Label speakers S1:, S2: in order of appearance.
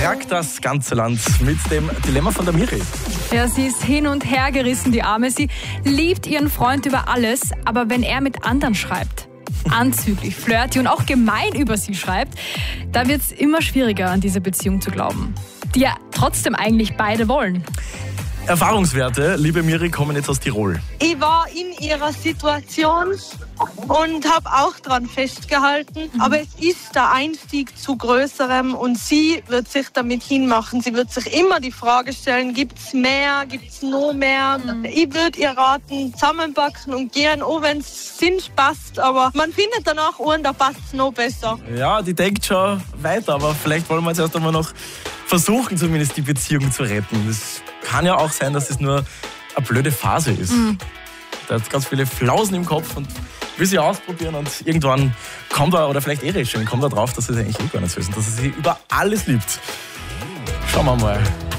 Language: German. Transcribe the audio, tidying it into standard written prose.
S1: fragt das ganze Land mit dem Dilemma von der Miri.
S2: Ja, sie ist hin und her gerissen, die Arme. Sie liebt ihren Freund über alles, aber wenn er mit anderen schreibt, anzüglich, flirty und auch gemein über sie schreibt, da wird es immer schwieriger, an diese Beziehung zu glauben, die ja trotzdem eigentlich beide wollen.
S1: Erfahrungswerte, liebe Miri, kommen jetzt aus Tirol.
S3: Ich war in ihrer Situation und habe auch dran festgehalten. Aber es ist der Einstieg zu Größerem und sie wird sich damit hinmachen. Sie wird sich immer die Frage stellen, gibt's mehr, gibt's noch mehr? Ich würde ihr raten, zusammenpacken und gehen, auch wenn es Sinn passt. Aber man findet danach einen, da passt es noch besser.
S1: Ja, die denkt schon weiter, aber vielleicht wollen wir jetzt erst einmal noch versuchen, zumindest die Beziehung zu retten. Es kann ja auch sein, dass es nur eine blöde Phase ist. Da hat ganz viele Flausen im Kopf und will sie ausprobieren und irgendwann kommt er, oder vielleicht schon, kommt er drauf, dass es eigentlich gar nicht so ist und dass er sie über alles liebt. Schauen wir mal.